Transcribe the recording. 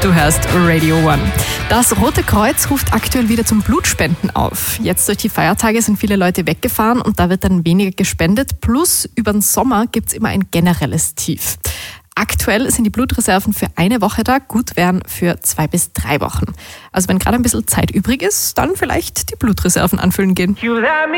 Du hörst Radio One. Das Rote Kreuz ruft aktuell wieder zum Blutspenden auf. Jetzt durch die Feiertage sind viele Leute weggefahren und da wird dann weniger gespendet. Plus über den Sommer gibt es immer ein generelles Tief. Aktuell sind die Blutreserven für eine Woche da, gut wären für 2 bis 3 Wochen. Also wenn gerade ein bisschen Zeit übrig ist, dann vielleicht die Blutreserven anfüllen gehen.